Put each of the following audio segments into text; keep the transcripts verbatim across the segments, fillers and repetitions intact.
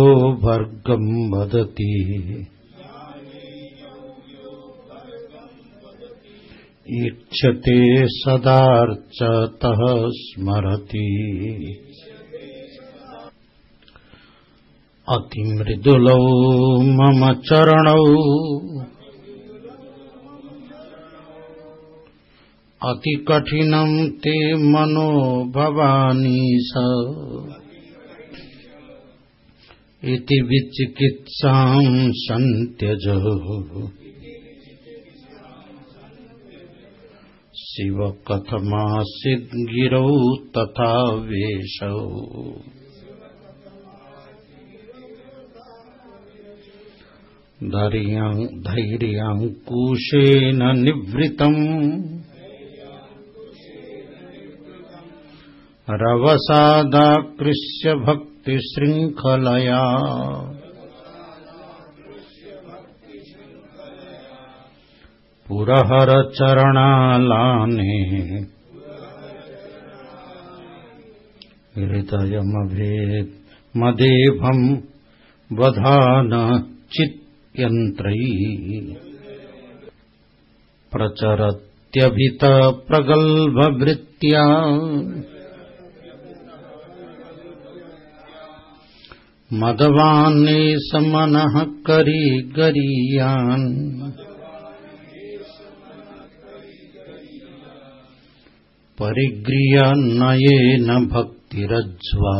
भर्गं वदति ईक्षते सदार्चतः स्मरति अतिमृदुलौ मम चरणौ अतिकठिनं ते मनो भवानीश इति विचिकित्सां सन्त्यज शिव कथमासीत् गिरौ तथा वेशौ धैर्याङ्कुशेन निवृतम् रवसादाकृष्य भक्तिशृङ्खलया पुरहर चरणालाने हृदयमभेद मदेभं वधान चित्यन्त्रयी प्रचरत्यभित प्रगल्भवृत्त्या मदवान्नेष मनः करी गरीयान् परिगृह्य नयेन भक्तिरज्वा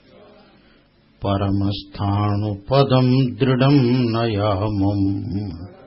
परमस्थाणुपदं दृढं नयामम्।